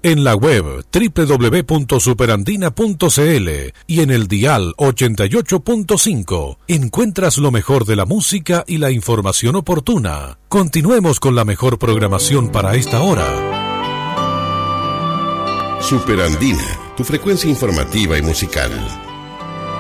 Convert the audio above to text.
En la web www.superandina.cl y en el dial 88.5 encuentras lo mejor de la música y la información oportuna. Continuemos con la mejor programación para esta hora. Superandina, tu frecuencia informativa y musical.